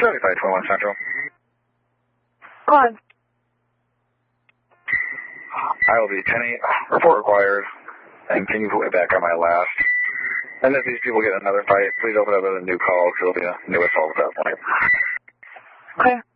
7521 Central. Go on. I will be 10-8, report required, and can you put me back on my last? And if these people get another fight, please open up with a new call, because it'll be a new assault at that point. Okay.